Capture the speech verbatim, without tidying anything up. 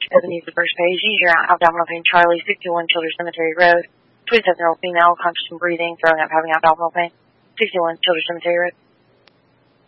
Beneath the first page, user out abdominal pain, Charlie, sixty-one Childers Cemetery Road. twenty-seven-year-old female, conscious and breathing, throwing up, having abdominal pain. sixty-one Childers Cemetery Road.